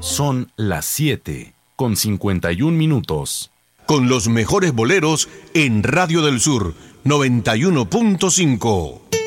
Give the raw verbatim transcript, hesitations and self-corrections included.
Son las siete con cincuenta y un minutos. Con los mejores boleros en Radio del Sur noventa y uno punto cinco.